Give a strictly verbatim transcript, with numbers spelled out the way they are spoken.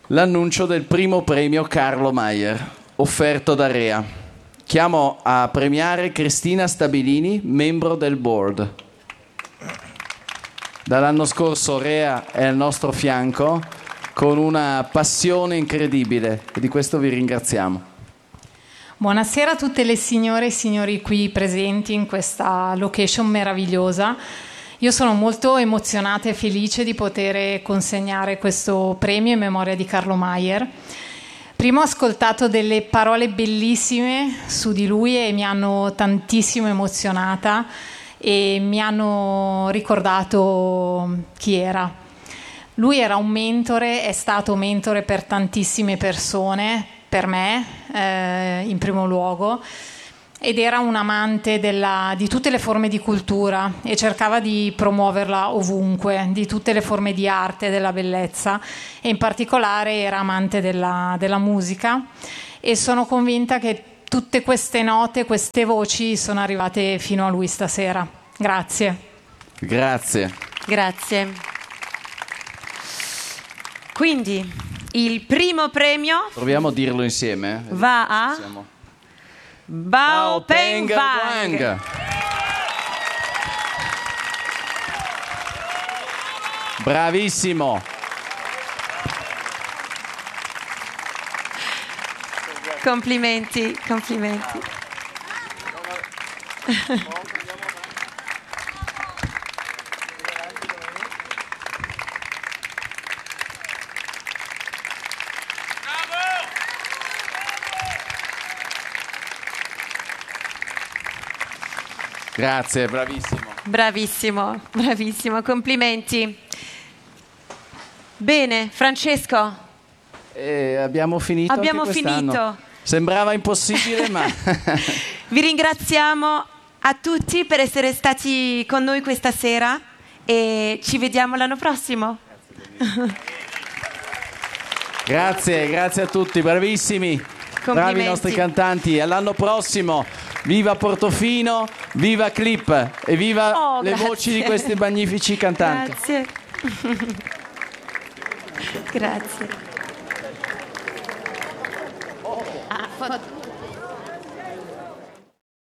l'annuncio del primo premio Carlo Maier, offerto da Rea. Chiamo a premiare Cristina Stabilini, membro del board. Dall'anno scorso Rea è al nostro fianco con una passione incredibile e di questo vi ringraziamo. Buonasera a tutte le signore e signori qui presenti in questa location meravigliosa. Io sono molto emozionata e felice di poter consegnare questo premio in memoria di Carlo Maier. Prima ho ascoltato delle parole bellissime su di lui e mi hanno tantissimo emozionata e mi hanno ricordato chi era. Lui era un mentore, è stato mentore per tantissime persone, per me eh, in primo luogo, ed era un amante della, di tutte le forme di cultura e cercava di promuoverla ovunque, di tutte le forme di arte e della bellezza, e in particolare era amante della, della musica, e sono convinta che tutte queste note, queste voci sono arrivate fino a lui stasera. Grazie. Grazie. Grazie. Quindi il primo premio, proviamo a dirlo insieme, va a Siamo... Bao Peng Wang. Bravissimo. Complimenti, complimenti. Grazie, bravissimo. Bravissimo, bravissimo, complimenti. Bene, Francesco. Eh, abbiamo finito. Abbiamo anche quest'anno. finito. Sembrava impossibile, ma Vi ringraziamo a tutti per essere stati con noi questa sera e ci vediamo l'anno prossimo. Grazie, grazie a tutti, bravissimi. Bravi i nostri cantanti. All'anno prossimo. Viva Portofino, viva Clip e viva oh, le grazie. voci di questi magnifici cantanti. Grazie. Grazie. Ah,